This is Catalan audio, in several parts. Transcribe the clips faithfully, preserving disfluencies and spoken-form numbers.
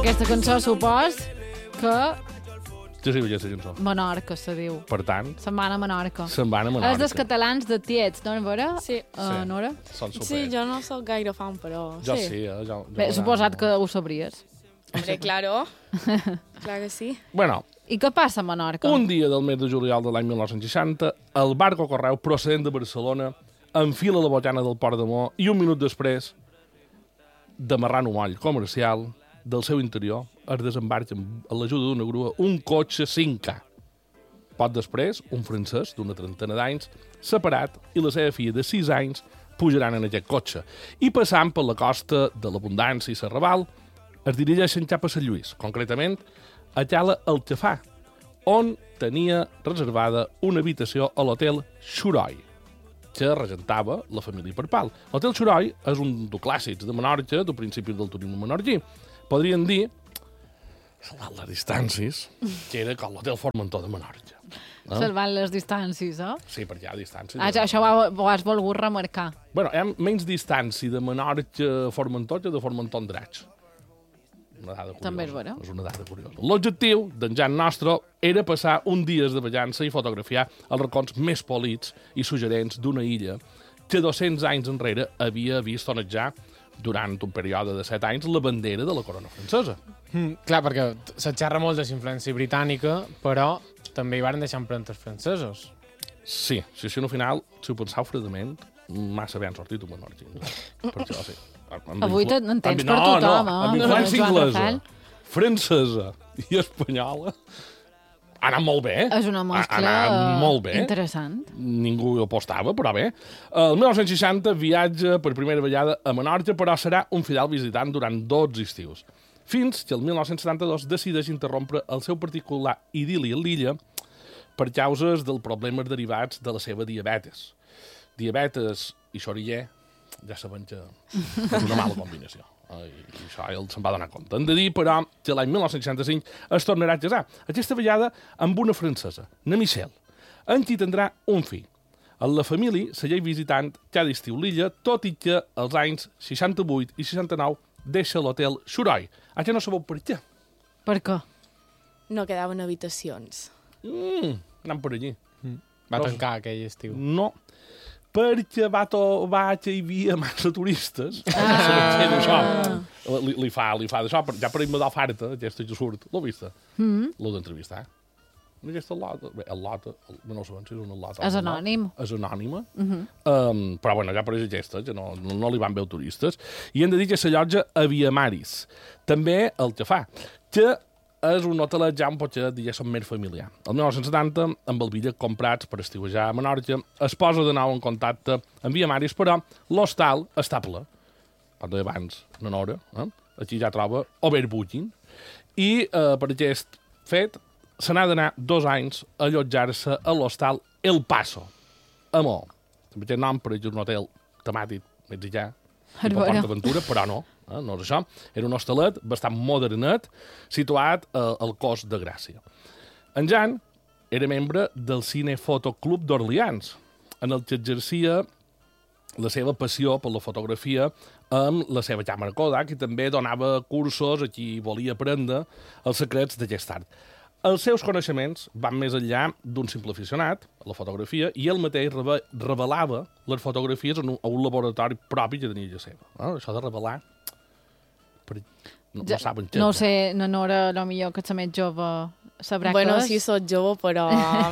aquesta cançó supos que... Jo sí que aquesta cançó. Menorca, se diu. Per tant... Se'n van a Menorca. Se'n van a Menorca. És dels catalans de Tiets, no, Nora? Sí. Uh, sí. Nora? Són super. Sí, jo no sóc gaire fan, però... Jo sí, sí, eh? Jo, jo Bé, suposat que ho sabries. Hombre, claro. Clar que sí. Bueno, I què passa a Menorca? un dia del mes de juliol de l'any mil nou-cents seixanta, el barco Correu procedent de Barcelona enfila la botana del Port de Mó i un minut després, d'amarrant un moll comercial, del seu interior es desembarca amb l'ajuda d'una grua un cotxe cinc K. Poc després, un francès d'una trentena d'anys, separat, i la seva filla de sis anys pujaran en aquest cotxe. I passant per la costa de l'Abundància i Serraval, es dirigeixen cap a Sant Lluís, concretament a Cala Alcafà, on tenia reservada una habitació a l'hotel Xuroi, que regentava la família Perpal. L'hotel Xuroi és un dels clàssics de Menorca, del principi del turisme menorquí. Podríem dir, salvant les distàncies, que era com l'hotel Formentor de Menorca. No? Salvant les distàncies, eh? Sí, perquè hi ha distàncies. Ah, això, això ho, ho has volgut remarcar. Bueno, hi ha menys distància de Menorca a Formentor que de Formentor a Andratx. Una dada curiosa. També és vera. És una dada curiosa. L'objectiu d'en Jan Nostro era passar un dies de ballança i fotografiar els racons més polits i suggerents d'una illa que dos-cents anys enrere havia vist onejar durant un període de set anys la bandera de la corona francesa. Mm, clar, perquè se xerra molt de la influència britànica, però també hi van deixar empremtes francesos. Sí, sí, sí, al final, si ho penseu fredament, massa bé han sortit un menorquí. Per això, sí. Avui n'entens per no, tothom, no, eh? amb influència Joan inglesa, Rafael. francesa i espanyola ha anat molt bé. És una mescla ha anat molt bé. interessant. Ningú ho apostava, però bé. El mil nou-cents seixanta viatja per primera vegada a Menorca, però serà un fidel visitant durant dotze estius. Fins que el mil nou-cents setanta-dos decideix interrompre el seu particular idili a l'illa per causes dels problemes derivats de la seva diabetes. Diabetes i xoriller, ja sabem que és una mala combinació. I això ell se'n va donar compte. Hem de dir, però, que l'any mil nou-cents seixanta-cinc es tornarà a casar. Aquesta vegada amb una francesa, na Michelle, en qui tindrà un fill. En la família segueix visitant cada estiu l'illa, tot i que als anys seixanta-vuit i seixanta-nou deixa l'hotel Xuroi. Aquí no sabeu per què. Per què? No quedaven habitacions. Mm, anant per allí. Mm. Va No. tancar aquell estiu. No, perquè va, to, va que hi havia massa turistes. Ah. Li, li fa, li fa d'això, ja per me d'oferta, aquesta que surt, l'ho vista? Mm. L'ho d'entrevistar. Aquesta lota, bé, el lota, el, no sé si és una lota. És o no. anònim. És anònima. Mm -hmm. um, però, bueno, ja per aquesta, que no, no, no li van veure turistes. I hem de dir que s'allotja a Viamaris. També el que fa, que és un hotelet ja un potser, diguéssim, més familiar. El mil nou-cents setanta, amb el bitllet comprats per estiuejar a Menorca, es posa de nou en contacte amb Viamaris, però l'hostal està ple. Com deia abans, una hora. Eh? Aquí ja troba overbooking. I eh, per aquest fet se n'ha d'anar dos anys a allotjar-se a l'hostal El Paso, a Mó. També té nom per un hotel temàtic mexicà, És tipus vera. PortAventura, però no, eh? no és això. Era un hostalet bastant modernet, situat eh, al Cos de Gràcia. En Jan era membre del Cine Fotoclub d'Orleans, en el que exercia la seva passió per la fotografia amb la seva càmera Kodak i també donava cursos a qui volia aprendre els secrets d'aquest art. Els seus coneixements van més enllà d'un simple aficionat a la fotografia i ell mateix reve revelava les fotografies en un, a un laboratori propi que tenia ja seva. No? Això de revelar... Per... No, Ja, no saben què. no ho sé, na Nora, lo millor que ets més jove, sabrà Bueno, què és. sí, sóc jove, però...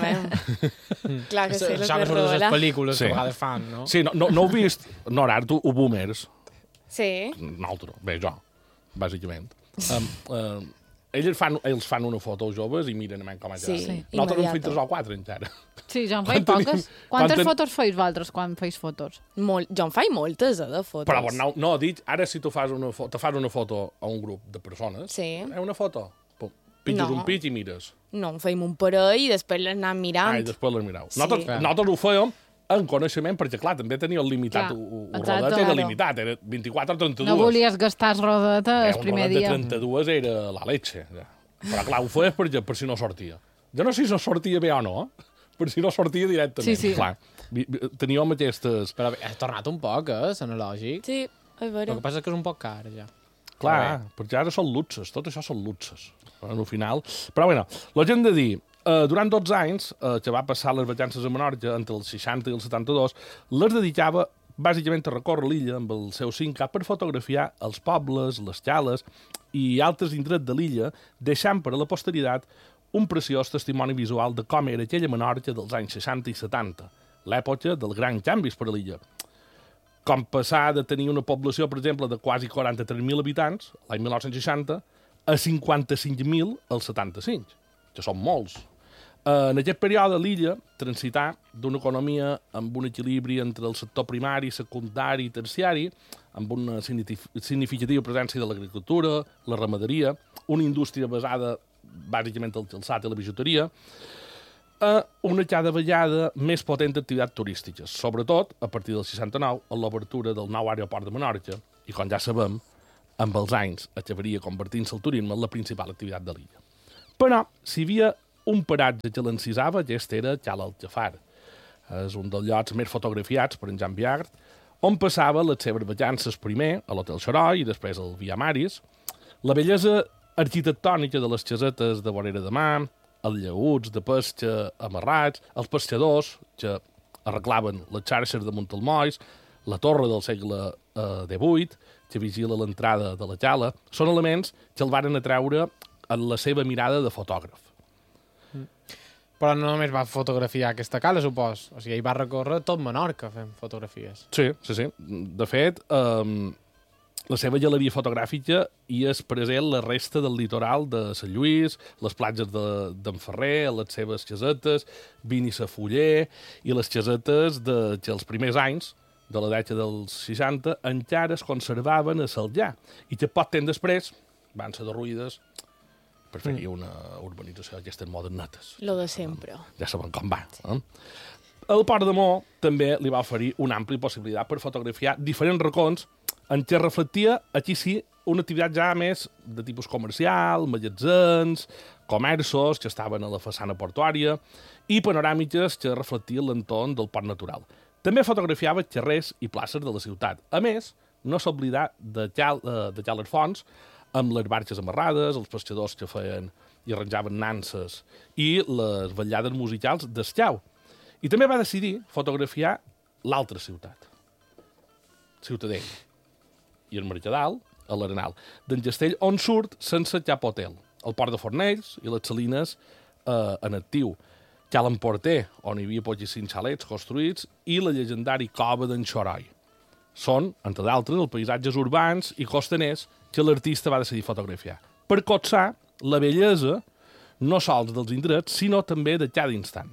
Clar que sé el Això que que surt de les revela. pel·lícules Sí. que a vegades fan, no? Sí, no, no, no heu vist... No, ara, tu, ho boomers. Sí. Nosaltres, bé, jo, bàsicament. Um, uh, ells, fan, ells fan una foto als joves i miren a com ha Sí, quedat. sí. Nosaltres en fem Immediato. tres o quatre, encara. Sí, jo en faig Quan tenim- poques. quan Quantes ten- fotos feis vosaltres quan feis fotos? Molt... Jo en faig moltes, eh, de fotos. Però no, no, dic, ara si tu fas una, fo te fas una foto a un grup de persones, Sí. eh, una foto, pum, pitges No. un pit i mires. No, en feim un parell i després l'anem mirant. Ah, i després les mireu. Sí. Nosaltres, Clar. nosaltres ho fèiem en coneixement, perquè, clar, també tenia el limitat, Clar, un exacte. rodet era Claro. limitat, era vint-i-quatre o trenta-dos. No volies gastar el rodeta Eh, el un primer rodet dia. de trenta-dos era la leche. Ja. Però, clar, ho feies per, per si no sortia. Jo no sé si no sortia bé o no, eh? Per si no sortia directament. Sí, sí. Clar, vi- vi- teníem aquestes... Però bé, ha tornat un poc, eh, l'analògic. Sí, és vera. El que passa és que és un poc car, ja. Clar, perquè ara són luxes, tot això són luxes, en el final. Però, bueno, el que hem de dir, eh, durant dotze anys, eh, que va passar les vacances a Menorca, entre els seixanta i el setanta-dos, les dedicava bàsicament a recórrer l'illa amb el seu cinc K per fotografiar els pobles, les cales i altres indrets de l'illa, deixant per a la posteritat un preciós testimoni visual de com era aquella Menorca dels anys seixanta i setanta, l'època dels grans canvis per a l'illa. Com passar de tenir una població, per exemple, de quasi quaranta-tres mil habitants, l'any mil nou-cents seixanta, a cinquanta-cinc mil al setanta-cinc, que són molts. En aquest període, l'illa transità d'una economia amb un equilibri entre el sector primari, secundari i terciari, amb una significativa presència de l'agricultura, la ramaderia, una indústria basada bàsicament al calçat i la bijuteria, a una cada vegada més potent d'activitats turístiques, sobretot a partir del seixanta-nou, amb l'obertura del nou aeroport de Menorca, i com ja sabem, amb els anys acabaria convertint-se el turisme en la principal activitat de l'illa. Però, si hi havia un paratge que l'encisava, aquest era Cala Algefar. És un dels llocs més fotografiats per en Jan Viart, on passava les seves vacances primer a l'Hotel Xaroi i després al Via Maris. La bellesa arquitectònica de les casetes de vorera de mar, els llaüts de pesca amarrats, els pescadors que arreglaven les xarxes de Montalmois, la torre del segle eh, divuit, que vigila l'entrada de la cala, són elements que el varen atreure en la seva mirada de fotògraf. Però no només va fotografiar aquesta cala, supos. O sigui, ell va recórrer tot Menorca fent fotografies. Sí, sí, sí. De fet, eh, la seva galeria fotogràfica hi és present la resta del litoral de Sant Lluís, les platges d'en de, Ferrer, les seves casetes, Vini sa Fuller i les casetes de, que els primers anys de la dècada dels seixanta encara es conservaven a Saljà i que poc temps després van ser derruïdes per fer-hi una urbanització d'aquestes modernetes. Lo de sempre. Ja sabem com va. Eh? El Port de Mo també li va oferir una àmplia possibilitat per fotografiar diferents racons en què reflectia, aquí sí, una activitat ja més de tipus comercial, magatzins, comerços que estaven a la façana portuària i panoràmiques que reflectien l'entorn del port natural. També fotografiava carrers i places de la ciutat. A més, no s'oblidà de Xaler Fons, amb les barques amarrades, els pescadors que feien i arranjaven nanses i les vetllades musicals d'Escau. I també va decidir fotografiar l'altra ciutat, Ciutadella, i el Mercadal, a l'Arenal, d'en Castell, on surt sense cap hotel, el port de Fornells i les salines eh, en actiu, Cal Emporter, on hi havia poquíssims xalets construïts, i la llegendari cova d'en Xoroi. Són, entre d'altres, els paisatges urbans i costaners que l'artista va decidir fotografiar, per cotsar la bellesa no sols dels indrets, sinó també de cada instant.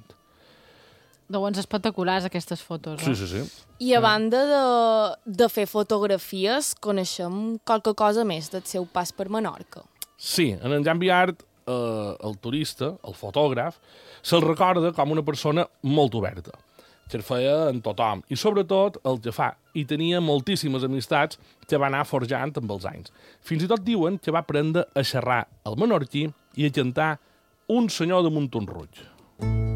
Doncs espectaculars, aquestes fotos. Sí, eh? sí, sí. I a banda de, de fer fotografies, coneixem qualque cosa més del seu pas per Menorca. Sí, en en Jan Viart, eh, el turista, el fotògraf, se'l recorda com una persona molt oberta, que el feia en tothom, i sobretot el que fa, i tenia moltíssimes amistats que va anar forjant amb els anys. Fins i tot diuen que va aprendre a xerrar el menorquí i a cantar Un senyor de Montunruig.